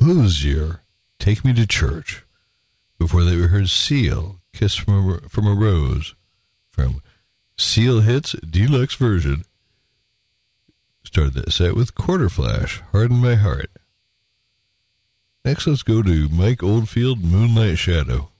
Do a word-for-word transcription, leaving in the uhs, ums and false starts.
Hozier, Take Me to Church. Before that, we heard Seal, Kiss from a, from a Rose, from Seal Hits Deluxe Version. Started that set with Quarter Flash, Harden My Heart. Next, let's go to Mike Oldfield, Moonlight Shadow.